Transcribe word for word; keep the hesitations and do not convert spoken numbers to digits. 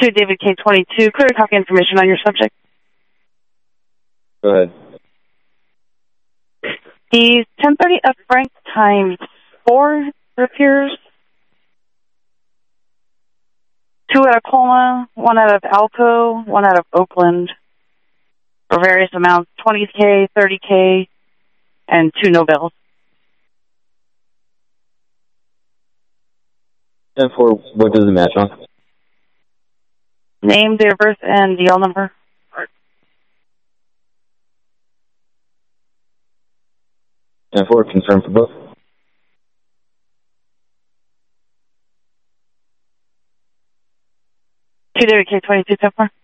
To David K twenty-two, clear copy information on your subject. Go ahead. The ten thirty F Frank times four appears. Two out of Colma, one out of Alco, one out of Oakland, for various amounts, twenty K, thirty K, and two no bills. And for what does it match on? Name, date of birth, and D L number. And for confirm for both. To David K twenty-two, so far.